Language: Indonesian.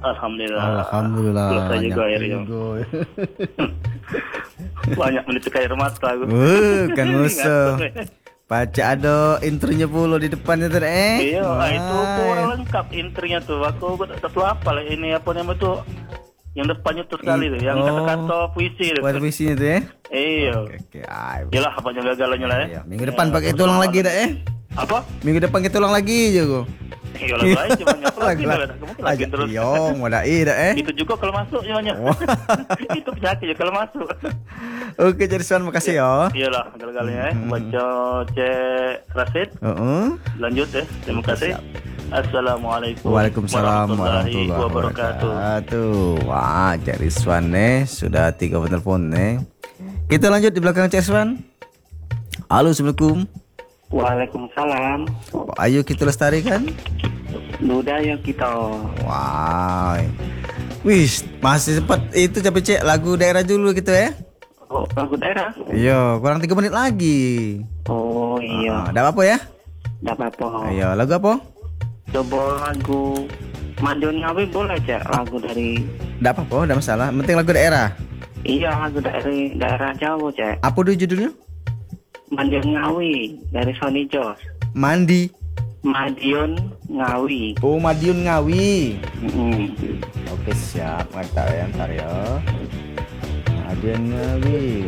Alhamdulillah. Alhamdulillah. Selesai juga akhirnya. Banyak menitikan air mata aku. Kan musuh. Baca ada intronya pula di depannya tuh Iya, itu kurang lengkap intrinya tuh. Aku satu apa lah ini apa namanya tuh? Yang depannya tuh sekali tuh, yang kata-kata puisi tuh. Buat puisinya tuh ya. Iya. Oke. Yalah apa gagalnya lah ya. Iya. Minggu depan pakai tulang lagi dah Apa? Minggu depan kita ulang lagi juga. Iya lagu lain cuma lagi lagi terus. Yo, modai dah Itu juga kalau masuk namanya. Itu penyakit ya kalau masuk. Oke, jadi Swan makasih ya. Iyalah gagal-galnya baca Cek Rasid. Lanjut ya. Terima kasih. Assalamualaikum Waalaikumsalam warahmatullahi wabarakatuh. Wah, Cek Rizwan nih sudah 3 penelpon nih. Kita lanjut di belakang Cek Rizwan. Halo, Assalamualaikum. Waalaikumsalam. Ayo kita lestarikan budaya kita. Wah. Wis, masih sempat itu capek Cek lagu daerah dulu gitu ya. Oh, lagu daerah? Iya, kurang 3 menit lagi. Oh iya. Ada apa ya? Tidak apa-apa. Ayo, lagu apa? Coba lagu Madiun Ngawi boleh Cek, lagu dari. Tidak apa-apa, tidak masalah. Penting lagu daerah. Iya, lagu dari daerah Jawa Cek. Apa dulu judulnya? Madiun Ngawi dari Sony Jos. Madiun Ngawi. Oh, Madiun Ngawi. Mm-mm. Oke, siap. Ntar ya. Madiun Ngawi.